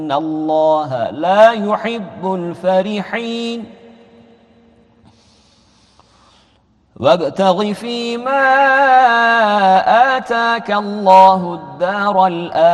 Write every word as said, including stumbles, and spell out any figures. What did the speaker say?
إن الله لا يحب الفرحين وابتغ فيما آتاك الله الدار الآخرة